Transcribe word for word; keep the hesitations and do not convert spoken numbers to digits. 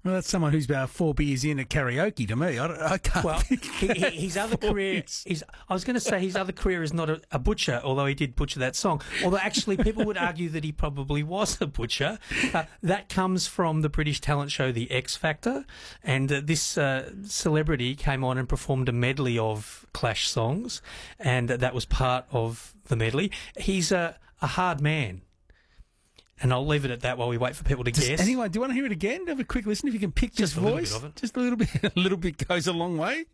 Well, that's someone who's about four beers in at karaoke to me. I, don't, I can't. Well, think he, he, his other career, his, I was going to say his other career is not a, a butcher, although he did butcher that song. Although actually people would argue that he probably was a butcher. Uh, that comes from the British talent show The X Factor, and uh, this uh, celebrity came on and performed a medley of Clash songs, and uh, that was part of the medley. He's a, a hard man. And I'll leave it at that while we wait for people to Does guess. anyone, do you want to hear it again? Have a quick listen if you can pick Just this a little voice. bit of it. Just a little bit. A little bit goes a long way.